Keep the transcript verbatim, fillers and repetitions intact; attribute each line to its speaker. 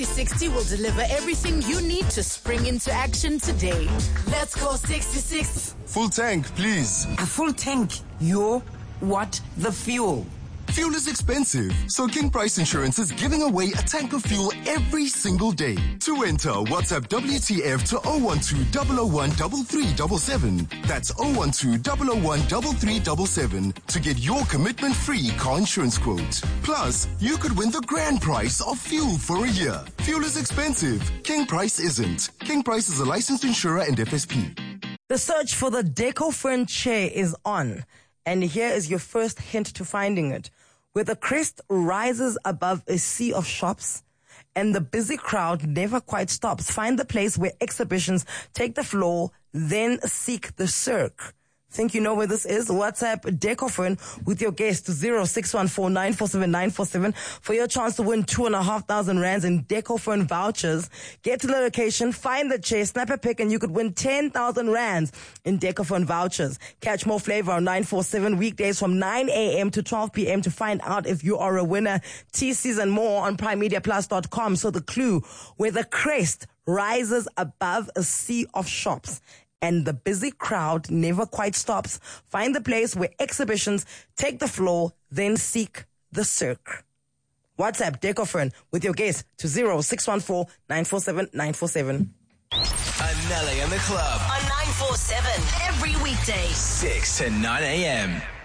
Speaker 1: sixty will deliver everything you need to spring into action today. Let's go sixty-six.
Speaker 2: Full tank, please.
Speaker 3: A full tank? Yo, what? The fuel?
Speaker 2: Fuel is expensive, so King Price Insurance is giving away a tank of fuel every single day. To enter, WhatsApp W T F to zero one two zero zero one three three seven seven. That's zero one two zero zero one three three seven seven to get your commitment-free car insurance quote. Plus, you could win the grand prize of fuel for a year. Fuel is expensive. King Price isn't. King Price is a licensed insurer and F S P.
Speaker 4: The search for the Decofern chair is on. And here is your first hint to finding it. Where the crest rises above a sea of shops and the busy crowd never quite stops. Find the place where exhibitions take the floor, then seek the cirque. Think you know where this is? WhatsApp Decofern with your guest to zero six one four nine four seven nine four seven for your chance to win two and a half thousand rands in Decofern vouchers. Get to the location, find the chair, snap a pic, and you could win ten thousand rands in Decofern vouchers. Catch more flavor on nine four seven weekdays from nine a.m. to twelve p.m. to find out if you are a winner. T Cs and more on prime media plus dot com. So the clue, where the crest rises above a sea of shops and the busy crowd never quite stops. Find the place where exhibitions take the floor, then seek the cirque. WhatsApp Decofern with your guest to zero six one four nine four seven nine four seven.
Speaker 5: Anele in the club
Speaker 6: on nine four seven every weekday,
Speaker 5: six to nine a.m.